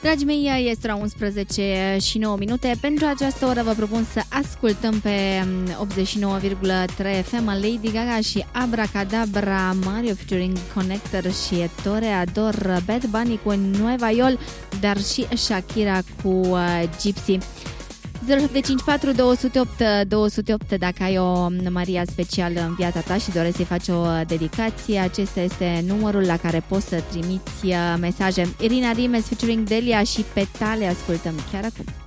Dragii mei, este ora 11 și 9 minute. Pentru această oră vă propun să ascultăm pe 89,3 FM Lady Gaga și Abracadabra, Mario featuring Connector și Toreador, Bad Bunny cu Nueva York, dar și Shakira cu Gypsy. 0754 208 208 dacă ai o Maria specială în viața ta și dorești să-i faci o dedicație. Acesta este numărul la care poți să trimiți mesaje. Irina Rimes featuring Delia și Petale ascultăm chiar acum.